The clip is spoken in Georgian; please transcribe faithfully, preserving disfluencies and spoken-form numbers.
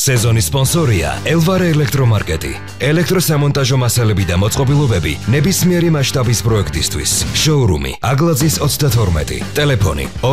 სეზონის სპონსორია ელვარე ელექტრომარკეტი. ელექტროსამონტაჟო მასალები და მოწყობილობები ნებისმიერი მასშტაბის პროექტისთვის. შოურუმი აგლაძის ოცდათორმეტი. ტელეფონი